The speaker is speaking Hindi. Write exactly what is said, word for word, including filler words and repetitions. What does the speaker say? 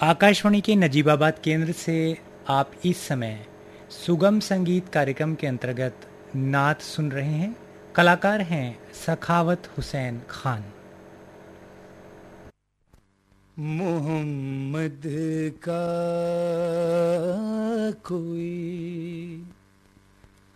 आकाशवाणी के नजीबाबाद केंद्र से आप इस समय सुगम संगीत कार्यक्रम के अंतर्गत नात सुन रहे हैं। कलाकार हैं सखावत हुसैन खान। मोहम्मद का कोई